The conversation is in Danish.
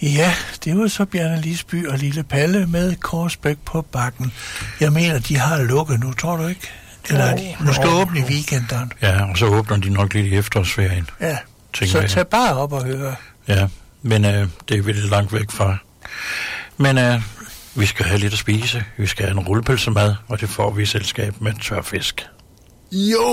Ja, det var så Bjarne Lisby og Lille Palle med Korsbæk på bakken. Jeg mener, de har lukket nu, tror du ikke? Eller er de måske åbne i weekenden? Ja, og så åbner de nok lidt i efterårsferien. Ja, så tag bare op og høre. Ja, men det er vi lidt langt væk fra. Men vi skal have lidt at spise. Vi skal have en rullepølsemad, og det får vi i selskab med tørfisk. Jo!